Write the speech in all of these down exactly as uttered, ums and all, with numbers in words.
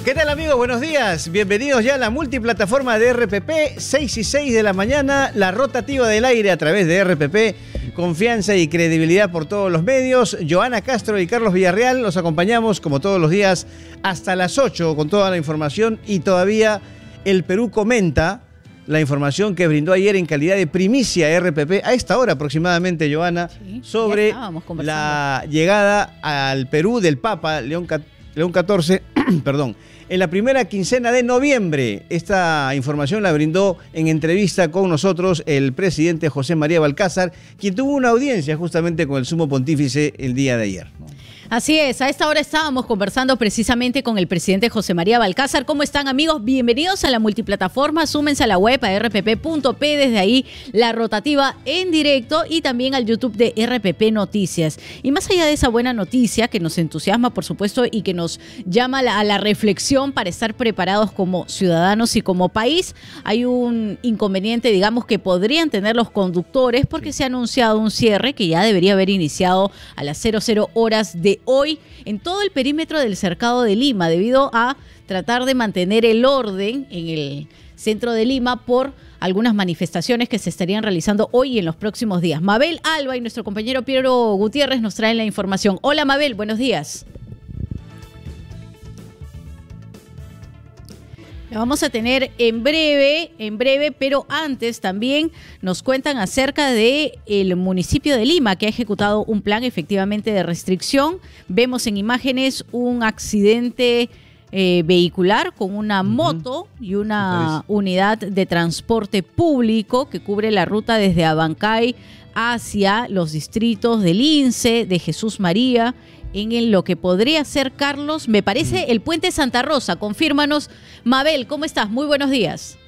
¿Qué tal, amigos? Buenos días. Bienvenidos ya a la multiplataforma de R P P, seis y seis de la mañana, la rotativa del aire a través de R P P. Confianza y credibilidad por todos los medios. Joana Castro y Carlos Villarreal los acompañamos como todos los días hasta las ocho con toda la información, y todavía el Perú comenta la información que brindó ayer en calidad de primicia R P P, a esta hora aproximadamente, Joana, sí, sobre la llegada al Perú del Papa León catorce, perdón, en la primera quincena de noviembre. Esta información la brindó en entrevista con nosotros el presidente José María Balcázar, quien tuvo una audiencia justamente con el sumo pontífice el día de ayer, ¿no? Así es, a esta hora estábamos conversando precisamente con el presidente José María Balcázar. ¿Cómo están, amigos? Bienvenidos a la multiplataforma, súmense a la web a r p p punto p, desde ahí la rotativa en directo, y también al YouTube de R P P Noticias. Y más allá de esa buena noticia que nos entusiasma, por supuesto, y que nos llama a la, a la reflexión para estar preparados como ciudadanos y como país, hay un inconveniente, digamos, que podrían tener los conductores, porque se ha anunciado un cierre que ya debería haber iniciado a las cero cero horas de hoy en todo el perímetro del Cercado de Lima, debido a tratar de mantener el orden en el centro de Lima por algunas manifestaciones que se estarían realizando hoy y en los próximos días. Mabel Alba y nuestro compañero Piero Gutiérrez nos traen la información. Hola, Mabel, buenos días. La vamos a tener en breve, en breve, pero antes también nos cuentan acerca de el municipio de Lima, que ha ejecutado un plan efectivamente de restricción. Vemos en imágenes un accidente eh, vehicular con una uh-huh. moto y una unidad de transporte público que cubre la ruta desde Abancay hacia los distritos de Lince, de Jesús María, en el, lo que podría ser, Carlos, me parece, el Puente Santa Rosa. Confírmanos. Mabel, ¿cómo estás? Muy buenos días.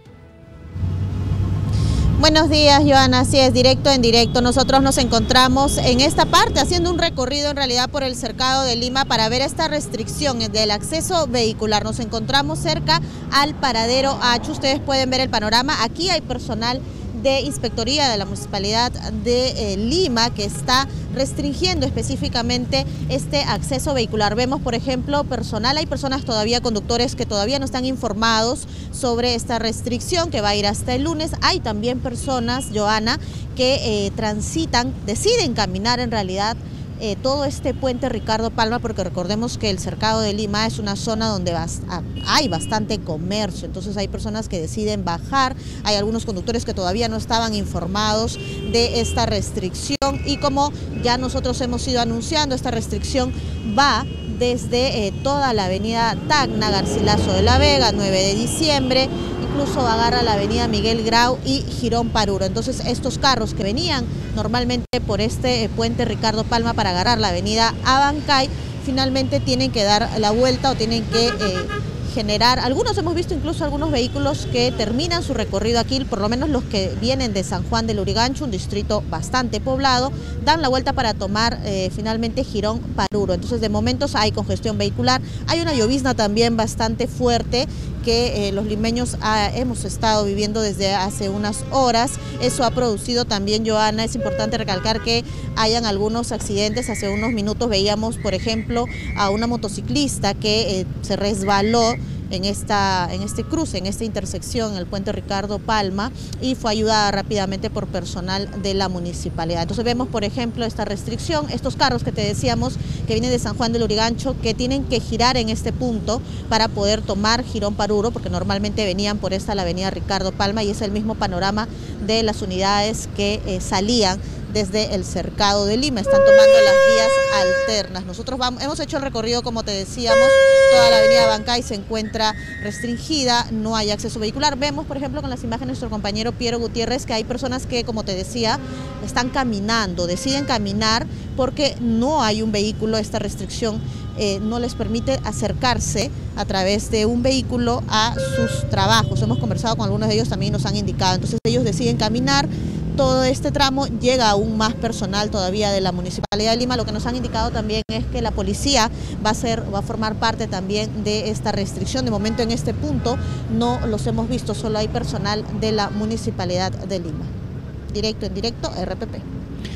Buenos días, Joana. Así es, directo en directo. Nosotros nos encontramos en esta parte haciendo un recorrido en realidad por el Cercado de Lima para ver esta restricción del acceso vehicular. Nos encontramos cerca al paradero H. Ustedes pueden ver el panorama. Aquí hay personal de Inspectoría de la Municipalidad de eh, Lima que está restringiendo específicamente este acceso vehicular. Vemos, por ejemplo, personal, hay personas todavía, conductores que todavía no están informados sobre esta restricción que va a ir hasta el lunes. Hay también personas, Joana, que eh, transitan, deciden caminar en realidad Eh, todo este puente Ricardo Palma, porque recordemos que el Cercado de Lima es una zona donde bas hay bastante comercio, entonces hay personas que deciden bajar, hay algunos conductores que todavía no estaban informados de esta restricción, y como ya nosotros hemos ido anunciando, esta restricción va desde eh, toda la avenida Tacna, Garcilaso de la Vega, nueve de diciembre, incluso agarra la avenida Miguel Grau y Girón Paruro. Entonces estos carros que venían normalmente por este eh, puente Ricardo Palma para agarrar la avenida Abancay, finalmente tienen que dar la vuelta o tienen que eh, generar, algunos hemos visto incluso algunos vehículos que terminan su recorrido aquí, por lo menos los que vienen de San Juan del Lurigancho, un distrito bastante poblado, dan la vuelta para tomar eh, finalmente Girón Paruro. Entonces de momentos hay congestión vehicular, hay una llovizna también bastante fuerte que eh, los limeños ah, hemos estado viviendo desde hace unas horas. Eso ha producido también, Joana, es importante recalcar que hayan algunos accidentes. Hace unos minutos veíamos, por ejemplo, a una motociclista que eh, se resbaló en, esta, en este cruce, en esta intersección, en el puente Ricardo Palma, y fue ayudada rápidamente por personal de la municipalidad. Entonces vemos, por ejemplo, esta restricción, estos carros que te decíamos que vienen de San Juan del Lurigancho, que tienen que girar en este punto para poder tomar Girón Paruro, porque normalmente venían por esta la avenida Ricardo Palma, y es el mismo panorama de las unidades que eh, salían desde el Cercado de Lima, están tomando las vías alternas. Nosotros vamos, hemos hecho el recorrido, como te decíamos, toda la avenida Abancay se encuentra restringida, no hay acceso vehicular. Vemos, por ejemplo, con las imágenes de nuestro compañero Piero Gutiérrez, que hay personas que, como te decía, están caminando, deciden caminar porque no hay un vehículo. Esta restricción eh, no les permite acercarse a través de un vehículo a sus trabajos. Hemos conversado con algunos de ellos, también nos han indicado. Entonces ellos deciden caminar. Todo este tramo llega aún más personal todavía de la Municipalidad de Lima. Lo que nos han indicado también es que la policía va a ser, va a formar parte también de esta restricción. De momento en este punto no los hemos visto, solo hay personal de la Municipalidad de Lima. Directo en directo, R P P.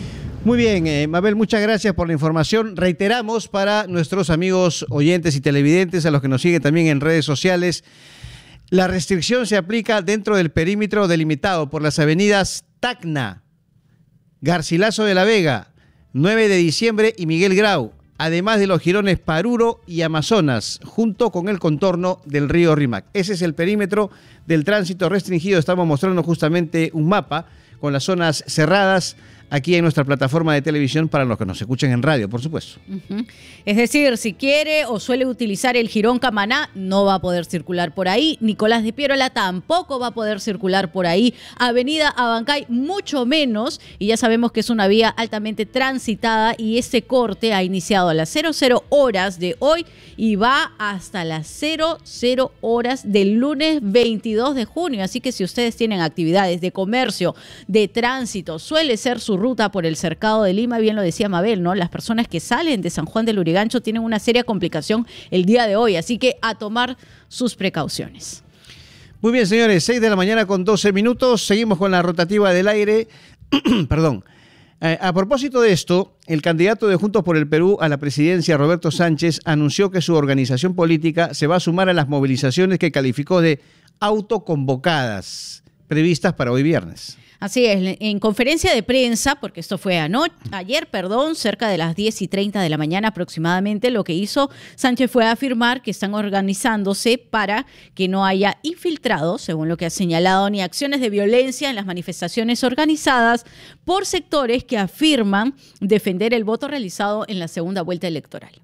Muy bien, eh, Mabel, muchas gracias por la información. Reiteramos para nuestros amigos oyentes y televidentes, a los que nos siguen también en redes sociales, la restricción se aplica dentro del perímetro delimitado por las avenidas Tacna, Garcilaso de la Vega, nueve de diciembre y Miguel Grau, además de los jirones Paruro y Amazonas, junto con el contorno del río Rímac. Ese es el perímetro del tránsito restringido. Estamos mostrando justamente un mapa con las zonas cerradas aquí en nuestra plataforma de televisión para los que nos escuchen en radio, por supuesto. Uh-huh. Es decir, si quiere o suele utilizar el jirón Camaná, no va a poder circular por ahí. Nicolás de Piérola tampoco va a poder circular por ahí. Avenida Abancay, mucho menos. Y ya sabemos que es una vía altamente transitada y ese corte ha iniciado a las cero cero horas de hoy y va hasta las cero cero horas del lunes veintidós de junio. Así que si ustedes tienen actividades de comercio, de tránsito, suele ser su ruta por el cercado de Lima, bien lo decía Mabel, ¿no? Las personas que salen de San Juan del Lurigancho tienen una seria complicación el día de hoy, así que a tomar sus precauciones. Muy bien, señores, seis de la mañana con doce minutos, seguimos con la rotativa del aire. Perdón. Eh, a propósito de esto, el candidato de Juntos por el Perú a la presidencia, Roberto Sánchez, anunció que su organización política se va a sumar a las movilizaciones que calificó de autoconvocadas, previstas para hoy viernes. Así es, en conferencia de prensa, porque esto fue anoche, ayer, perdón, cerca de las diez y treinta de la mañana aproximadamente, lo que hizo Sánchez fue afirmar que están organizándose para que no haya infiltrados, según lo que ha señalado, ni acciones de violencia en las manifestaciones organizadas por sectores que afirman defender el voto realizado en la segunda vuelta electoral.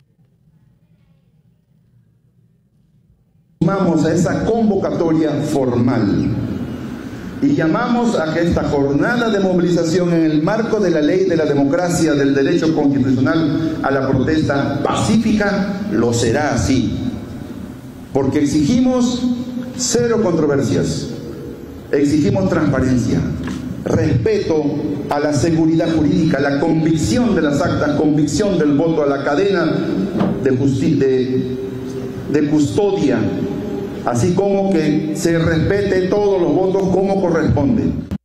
Sumamos a esa convocatoria formal y llamamos a que esta jornada de movilización en el marco de la ley de la democracia, del derecho constitucional a la protesta pacífica, lo será así. Porque exigimos cero controversias, exigimos transparencia, respeto a la seguridad jurídica, la convicción de las actas, convicción del voto, a la cadena de, de, de custodia, así como que se respete todos los votos como corresponde.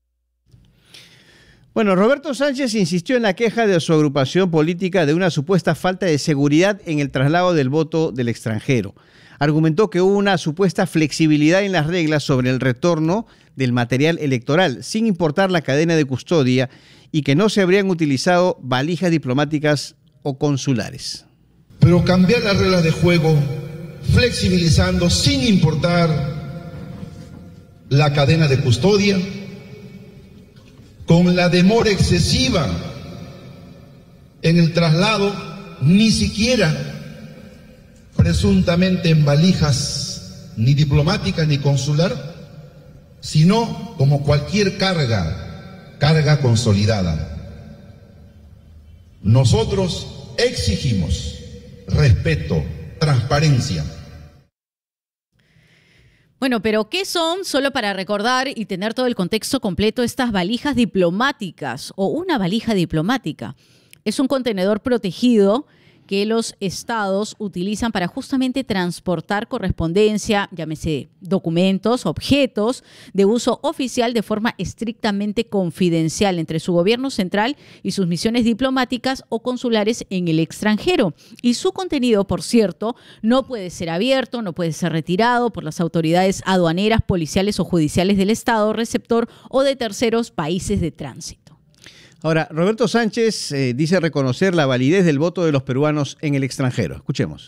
Bueno, Roberto Sánchez insistió en la queja de su agrupación política de una supuesta falta de seguridad en el traslado del voto del extranjero. Argumentó que hubo una supuesta flexibilidad en las reglas sobre el retorno del material electoral, sin importar la cadena de custodia, y que no se habrían utilizado valijas diplomáticas o consulares. Pero cambiar las reglas de juego, flexibilizando sin importar la cadena de custodia, con la demora excesiva en el traslado, ni siquiera presuntamente en valijas ni diplomáticas ni consular, sino como cualquier carga, carga consolidada. Nosotros exigimos respeto, transparencia. Bueno, pero ¿qué son? Solo para recordar y tener todo el contexto completo, estas valijas diplomáticas o una valija diplomática. Es un contenedor protegido que los estados utilizan para justamente transportar correspondencia, llámese documentos, objetos de uso oficial de forma estrictamente confidencial entre su gobierno central y sus misiones diplomáticas o consulares en el extranjero. Y su contenido, por cierto, no puede ser abierto, no puede ser retirado por las autoridades aduaneras, policiales o judiciales del estado receptor o de terceros países de tránsito. Ahora, Roberto Sánchez eh, dice reconocer la validez del voto de los peruanos en el extranjero. Escuchemos.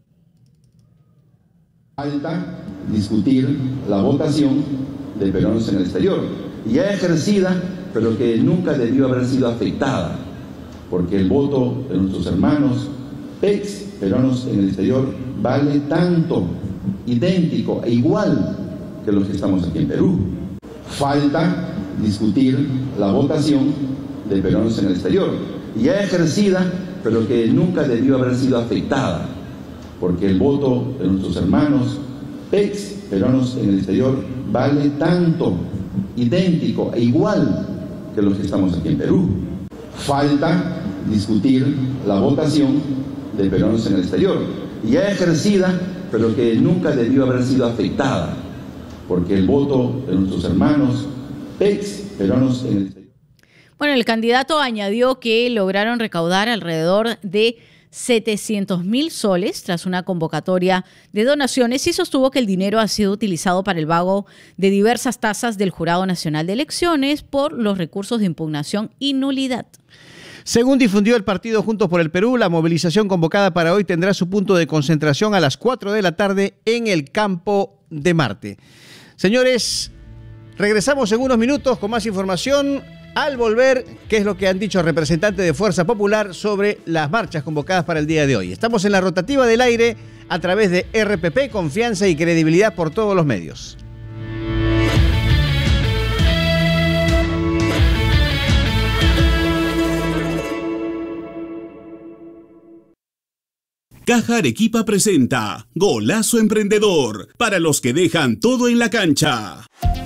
Falta discutir la votación de peruanos en el exterior, ya ejercida, pero que nunca debió haber sido afectada, porque el voto de nuestros hermanos ex peruanos en el exterior vale tanto, idéntico e igual que los que estamos aquí en Perú. Falta discutir la votación de peruanos en el exterior, ya ejercida, pero que nunca debió haber sido afectada, porque el voto de nuestros hermanos ex peruanos en el exterior vale tanto, idéntico e igual que los que estamos aquí en Perú. Falta discutir la votación de peruanos en el exterior, ya ejercida, pero que nunca debió haber sido afectada, porque el voto de nuestros hermanos ex peruanos en el exterior. Bueno, el candidato añadió que lograron recaudar alrededor de setecientos mil soles tras una convocatoria de donaciones y sostuvo que el dinero ha sido utilizado para el pago de diversas tasas del Jurado Nacional de Elecciones por los recursos de impugnación y nulidad. Según difundió el partido Juntos por el Perú, la movilización convocada para hoy tendrá su punto de concentración a las cuatro de la tarde en el Campo de Marte. Señores, regresamos en unos minutos con más información. Al volver, ¿qué es lo que han dicho representantes de Fuerza Popular sobre las marchas convocadas para el día de hoy? Estamos en la rotativa del aire a través de R P P, confianza y credibilidad por todos los medios. Caja Arequipa presenta Golazo Emprendedor, para los que dejan todo en la cancha.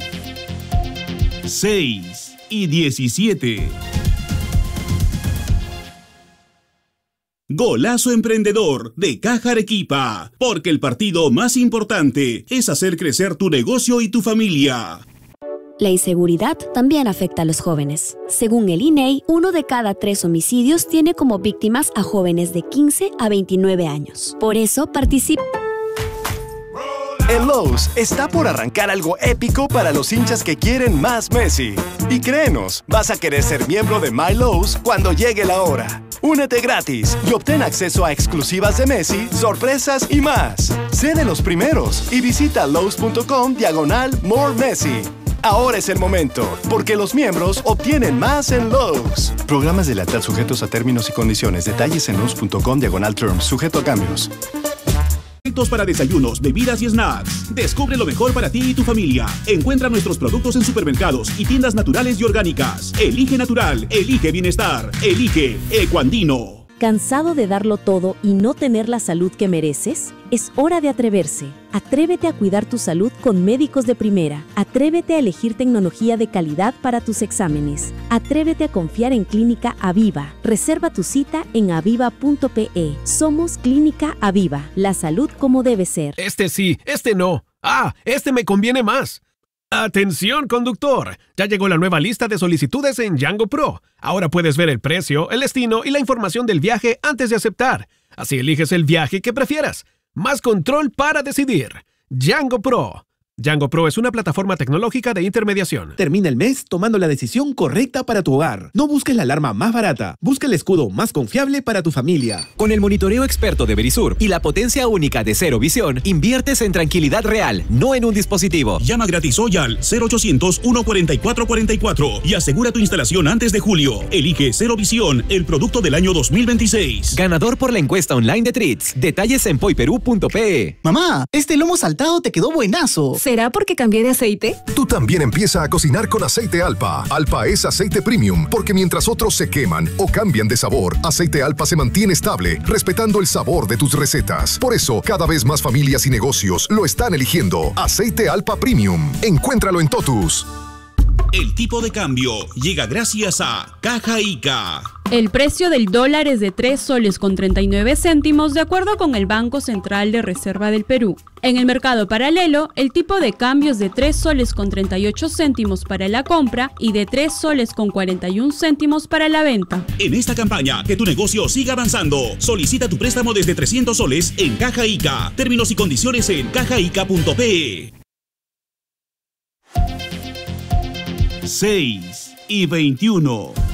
seis y diecisiete. Golazo Emprendedor de Caja Arequipa, porque el partido más importante es hacer crecer tu negocio y tu familia. La inseguridad también afecta a los jóvenes. Según el I N E I, uno de cada tres homicidios tiene como víctimas a jóvenes de quince a veintinueve años. Por eso participa. En Lowe's está por arrancar algo épico para los hinchas que quieren más Messi. Y créenos, vas a querer ser miembro de My Lowe's cuando llegue la hora. Únete gratis y obtén acceso a exclusivas de Messi, sorpresas y más. Sé de los primeros y visita lowes.com diagonal More Messi. Ahora es el momento, porque los miembros obtienen más en Lowe's. Programas de lealtad sujetos a términos y condiciones. Detalles en lowes.com diagonal terms, sujeto a cambios. Para desayunos, bebidas y snacks. Descubre lo mejor para ti y tu familia. Encuentra nuestros productos en supermercados y tiendas naturales y orgánicas. Elige natural, elige bienestar, elige Ecuandino. ¿Cansado de darlo todo y no tener la salud que mereces? Es hora de atreverse. Atrévete a cuidar tu salud con médicos de primera. Atrévete a elegir tecnología de calidad para tus exámenes. Atrévete a confiar en Clínica Aviva. Reserva tu cita en aviva punto pe. Somos Clínica Aviva. La salud como debe ser. Este sí, este no. Ah, este me conviene más. ¡Atención, conductor! Ya llegó la nueva lista de solicitudes en Django Pro. Ahora puedes ver el precio, el destino y la información del viaje antes de aceptar. Así eliges el viaje que prefieras. Más control para decidir. Django Pro. Django Pro es una plataforma tecnológica de intermediación. Termina el mes tomando la decisión correcta para tu hogar. No busques la alarma más barata. Busca el escudo más confiable para tu familia. Con el monitoreo experto de Verisur y la potencia única de Cero Visión, inviertes en tranquilidad real, no en un dispositivo. Llama gratis hoy al cero ochocientos, uno cuarenta y cuatro cuarenta y cuatro y asegura tu instalación antes de julio. Elige Cero Visión, el producto del año dos mil veintiséis. Ganador por la encuesta online de Treats. Detalles en poiperú punto pe. Mamá, este lomo saltado te quedó buenazo. ¿Será porque cambié de aceite? Tú también empieza a cocinar con aceite Alpa. Alpa es aceite premium, porque mientras otros se queman o cambian de sabor, aceite Alpa se mantiene estable, respetando el sabor de tus recetas. Por eso, cada vez más familias y negocios lo están eligiendo. Aceite Alpa Premium. Encuéntralo en Totus. El tipo de cambio llega gracias a Caja Ica. El precio del dólar es de tres soles con treinta y nueve céntimos de acuerdo con el Banco Central de Reserva del Perú. En el mercado paralelo, el tipo de cambio es de tres soles con treinta y ocho céntimos para la compra y de tres soles con cuarenta y un céntimos para la venta. En esta campaña, que tu negocio siga avanzando, solicita tu préstamo desde trescientos soles en Caja Ica. Términos y condiciones en caja ica punto pe. seis y veintiuno.